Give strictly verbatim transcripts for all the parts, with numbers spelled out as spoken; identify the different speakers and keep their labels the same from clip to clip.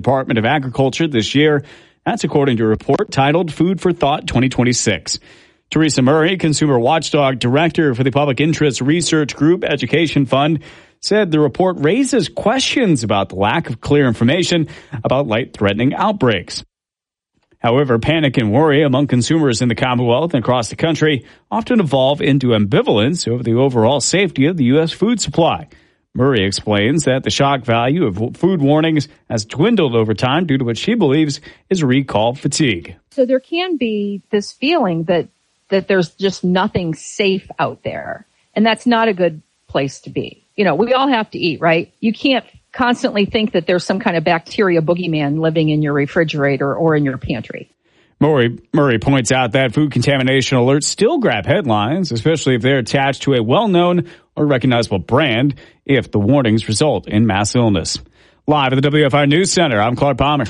Speaker 1: Department of Agriculture this year. That's according to a report titled Food for Thought twenty twenty-six. Teresa Murray, Consumer Watchdog Director for the Public Interest Research Group Education Fund, said the report raises questions about the lack of clear information about life-threatening outbreaks. However, panic and worry among consumers in the Commonwealth and across the country often evolve into ambivalence over the overall safety of the U S food supply. Murray explains that the shock value of food warnings has dwindled over time due to what she believes is recall fatigue.
Speaker 2: So there can be this feeling that, that there's just nothing safe out there, and that's not a good place to be. You know, we all have to eat, right? You can't constantly think that there's some kind of bacteria boogeyman living in your refrigerator or in your pantry.
Speaker 1: Murray, Murray points out that food contamination alerts still grab headlines, especially if they're attached to a well-known or recognizable brand, if the warnings result in mass illness. Live at the W F I News Center, I'm Clark Palmer.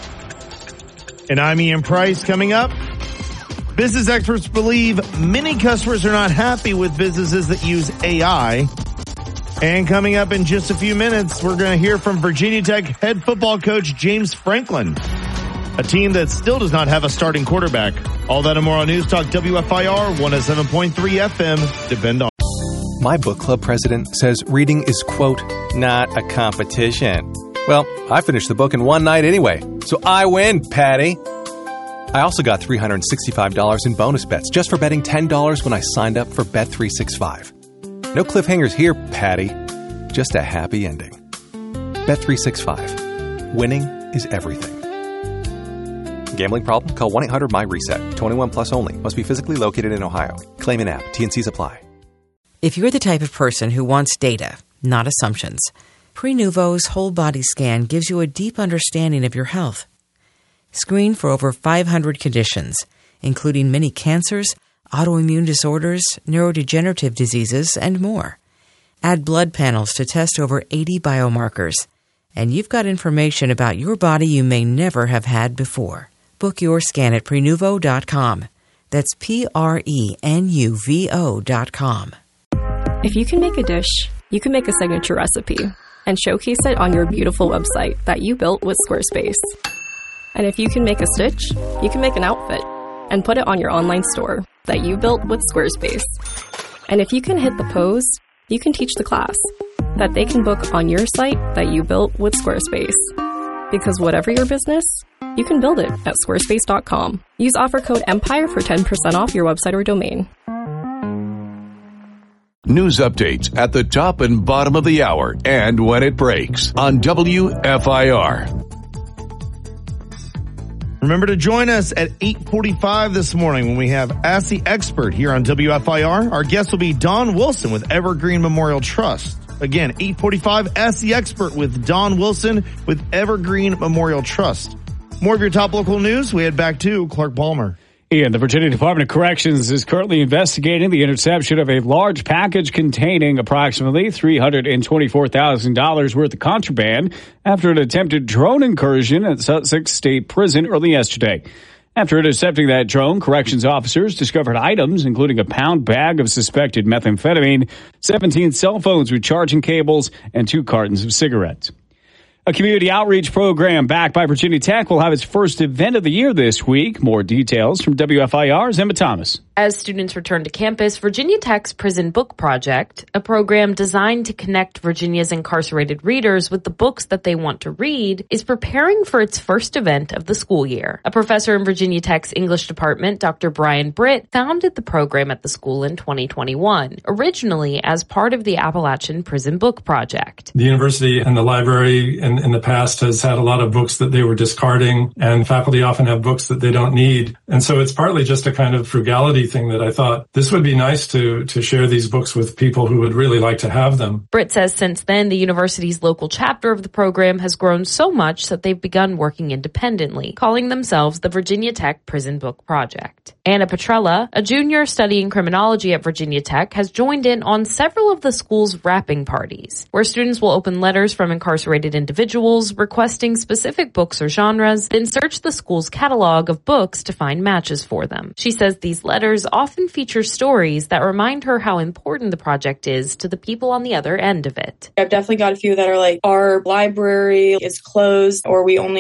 Speaker 3: And I'm Ian Price. Coming up, business experts believe many customers are not happy with businesses that use A I. And coming up in just a few minutes, we're going to hear from Virginia Tech head football coach James Franklin, a team that still does not have a starting quarterback. All that and more on News Talk W F I R one oh seven point three F M. Depend on.
Speaker 4: My book club president says reading is, quote, not a competition. Well, I finished the book in one night anyway, so I win, Patty. I also got three hundred sixty-five dollars in bonus bets just for betting ten dollars when I signed up for Bet three sixty-five. No cliffhangers here, Patty. Just a happy ending. Bet three sixty-five. Winning is everything. Gambling problem? Call one eight hundred my reset. twenty-one plus only. Must be physically located in Ohio. Claim in app. T N Cs apply.
Speaker 5: If you're the type of person who wants data, not assumptions, Prenuvo's whole body scan gives you a deep understanding of your health. Screen for over five hundred conditions, including many cancers, autoimmune disorders, neurodegenerative diseases, and more. Add blood panels to test over eighty biomarkers, and you've got information about your body you may never have had before. Book your scan at Prenuvo dot com. That's P R E N U V O dot com.
Speaker 6: If you can make a dish, you can make a signature recipe and showcase it on your beautiful website that you built with Squarespace. And if you can make a stitch, you can make an outfit and put it on your online store that you built with Squarespace. And if you can hit the pose, you can teach the class that they can book on your site that you built with Squarespace. Because whatever your business, you can build it at squarespace dot com. Use offer code EMPIRE for ten percent off your website or domain.
Speaker 7: News updates at the top and bottom of the hour and when it breaks on W F I R.
Speaker 3: Remember to join us at eight forty-five this morning when we have Ask the Expert here on W F I R. Our guest will be Don Wilson with Evergreen Memorial Trust. Again, eight forty-five, Ask the Expert with Don Wilson with Evergreen Memorial Trust. More of your top local news. We head back to Clark Palmer.
Speaker 1: Ian, the Virginia Department of Corrections is currently investigating the interception of a large package containing approximately three hundred twenty-four thousand dollars worth of contraband after an attempted drone incursion at Sussex State Prison early yesterday. After intercepting that drone, corrections officers discovered items including a pound bag of suspected methamphetamine, seventeen cell phones with charging cables, and two cartons of cigarettes. A community outreach program backed by Virginia Tech will have its first event of the year this week. More details from W F I R's Emma Thomas.
Speaker 8: As students return to campus, Virginia Tech's Prison Book Project, a program designed to connect Virginia's incarcerated readers with the books that they want to read, is preparing for its first event of the school year. A professor in Virginia Tech's English department, Doctor Brian Britt, founded the program at the school in twenty twenty-one, originally as part of the Appalachian Prison Book Project.
Speaker 9: The university and the library in, in the past has had a lot of books that they were discarding, and faculty often have books that they don't need. And so it's partly just a kind of frugality thing that I thought this would be nice to to share these books with people who would really like to have them.
Speaker 8: Britt says since then, the university's local chapter of the program has grown so much that they've begun working independently, calling themselves the Virginia Tech Prison Book Project. Anna Petrella, a junior studying criminology at Virginia Tech, has joined in on several of the school's wrapping parties, where students will open letters from incarcerated individuals requesting specific books or genres, then search the school's catalog of books to find matches for them. She says these letters often feature stories that remind her how important the project is to the people on the other end of it.
Speaker 10: I've definitely got a few that are like, our library is closed or we only